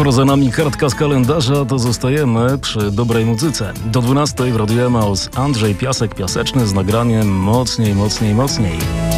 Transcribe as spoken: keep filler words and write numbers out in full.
Skoro za nami kartka z kalendarza, to zostajemy przy dobrej muzyce. Do dwunastej w Radiu Emaus Andrzej Piasek Piaseczny z nagraniem Mocniej, mocniej, mocniej.